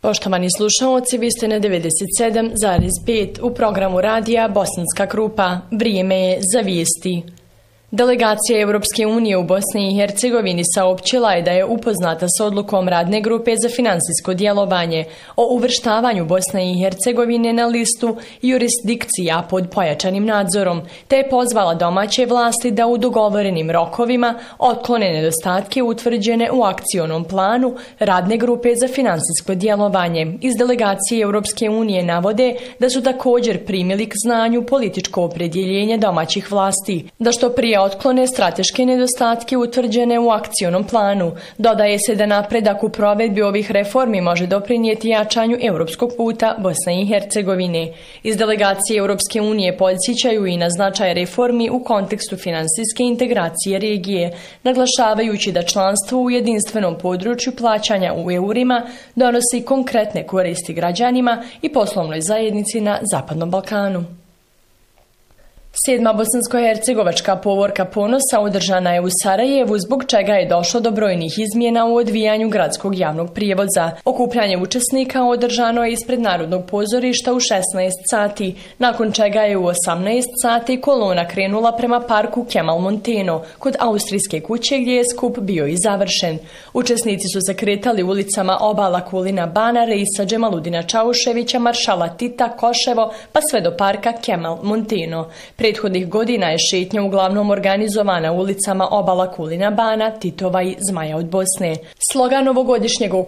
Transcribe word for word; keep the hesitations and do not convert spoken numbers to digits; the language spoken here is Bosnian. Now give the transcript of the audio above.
Poštovani slušaoci, vi ste na devedeset sedam zarez pet u programu radija Bosanska Krupa. Vrijeme je za vijesti. Delegacija Europske unije u Bosni i Hercegovini saopćila je da je upoznata s odlukom Radne grupe za finansijsko djelovanje o uvrštavanju Bosne i Hercegovine na listu jurisdikcija pod pojačanim nadzorom, te je pozvala domaće vlasti da u dogovorenim rokovima otklone nedostatke utvrđene u akcionom planu Radne grupe za finansijsko djelovanje. Iz delegacije Europske unije navode da su također primili k znanju političko opredjeljenje domaćih vlasti, da što prije otklone strateške nedostatke utvrđene u akcionom planu. Dodaje se da napredak u provedbi ovih reformi može doprinijeti jačanju europskog puta Bosne i Hercegovine. Iz delegacije Europske unije podsjećaju i na značaj reformi u kontekstu finansijske integracije regije, naglašavajući da članstvo u jedinstvenom području plaćanja u eurima donosi konkretne koristi građanima i poslovnoj zajednici na Zapadnom Balkanu. Sedma bosansko-hercegovačka povorka ponosa održana je u Sarajevu, zbog čega je došlo do brojnih izmjena u odvijanju gradskog javnog prijevoza. Okupljanje učesnika održano je ispred Narodnog pozorišta u šesnaest sati, nakon čega je u osamnaest sati kolona krenula prema parku Kemal Monteno, kod Austrijske kuće gdje je skup bio i završen. Učesnici su se kretali ulicama Obala Kulina Bana, Reisa Džemaludina Čauševića, Maršala Tita, Koševo, pa sve do parka Kemal Monteno. Prethodnih godina je šetnja uglavnom organizovana ulicama Obala Kulina Bana, Titova i Zmaja od Bosne. Slogan ovogodišnjeg